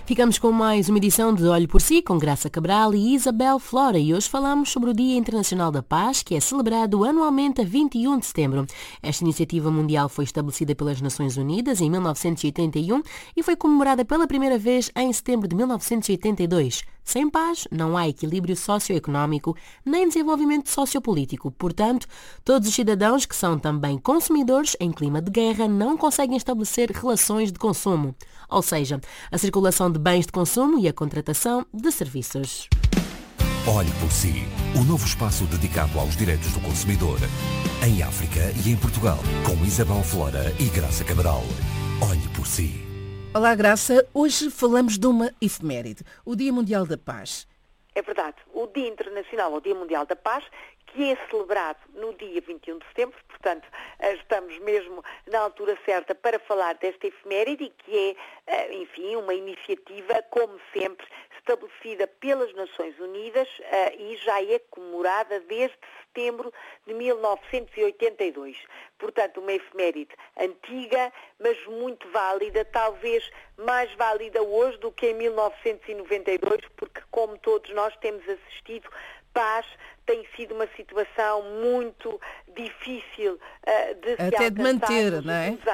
Ficamos com mais uma edição de Olho por Si, com Graça Cabral e Isabel Flora, e hoje falamos sobre o Dia Internacional da Paz, que é celebrado anualmente a 21 de setembro. Esta iniciativa mundial foi estabelecida pelas Nações Unidas em 1981 e foi comemorada pela primeira vez em setembro de 1982. Sem paz, não há equilíbrio socioeconómico nem desenvolvimento sociopolítico. Portanto, todos os cidadãos que são também consumidores em clima de guerra não conseguem estabelecer relações de consumo, ou seja, a circulação de bens de consumo e a contratação de serviços. Olhe por Si, o novo espaço dedicado aos direitos do consumidor, em África e em Portugal, com Isabel Flora e Graça Cabral. Olhe por Si. Olá, Graça. Hoje falamos de uma efeméride, o Dia Mundial da Paz. É verdade. O Dia Internacional, o Dia Mundial da Paz, que é celebrado no dia 21 de setembro, portanto, estamos mesmo na altura certa para falar desta efeméride e que é, enfim, uma iniciativa, como sempre, estabelecida pelas Nações Unidas e já é comemorada desde setembro de 1982. Portanto, uma efeméride antiga, mas muito válida, talvez mais válida hoje do que em 1992, porque, como todos nós temos assistido, paz tem sido uma situação muito difícil de se até de manter, não é?